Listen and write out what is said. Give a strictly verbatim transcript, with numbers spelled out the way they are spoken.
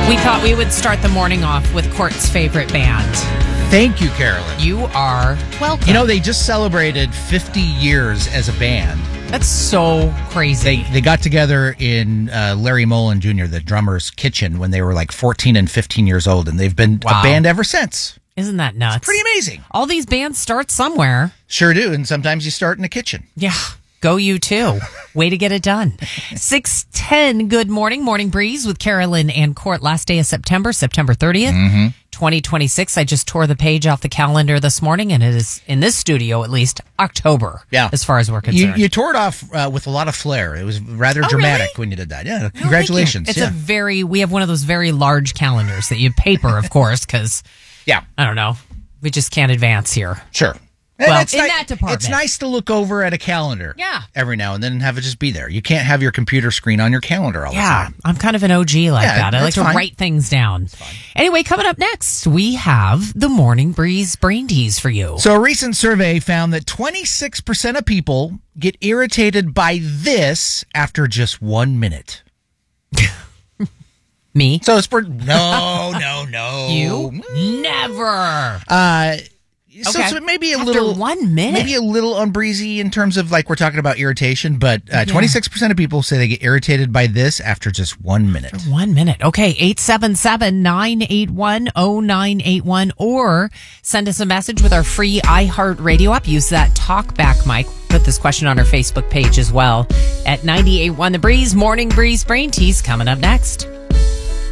We thought we would start the morning off with Court's favorite band. Thank you, Carolyn. You are welcome. You know, they just celebrated fifty years as a band. That's so crazy. They they got together in uh, Larry Mullen Junior, the drummer's kitchen, when they were like fourteen and fifteen years old, and they've been Wow. a band ever since. Isn't that nuts? It's pretty amazing. All these bands start somewhere. Sure do, and sometimes you start in a kitchen. Yeah. Go you too. Way to get it done. six ten, good morning. Morning Breeze with Carolyn and Court. Last day of September, September thirtieth, Mm-hmm. twenty twenty-six. I just tore the page off the calendar this morning, and it is, in this studio at least, October. Yeah. As far as we're You, concerned. you tore it off uh, with a lot of flair. It was rather Oh, dramatic really? when you did that. Yeah, Oh, thank you. congratulations. It's yeah. a very, we have one of those very large calendars that you paper, of course, because, yeah, I don't know, we just can't advance here. sure. Well, It's in ni- that department. It's nice to look over at a calendar Yeah. every now and then and have it just be there. You can't have your computer screen on your calendar all Yeah, the time. I'm kind of an O G like Yeah, that. I like that's to fine. write things down. Anyway, coming up next, we have the Morning Breeze Brain Tease for you. So a recent survey found that twenty-six percent of people get irritated by this after just one minute. Me? So it's for no, no, no. You? Never. Uh, so Okay. it's maybe a After little one minute? maybe a little unbreezy in terms of like we're talking about irritation, but uh, twenty-six percent of people say they get irritated by this after just one minute. One minute. Okay, eight seven seven, nine eight one, zero nine eight one or send us a message with our free iHeartRadio app. Use that talkback mic. Put this question on our Facebook page as well at ninety-eight point one The Breeze. Morning Breeze Brain Tease coming up next.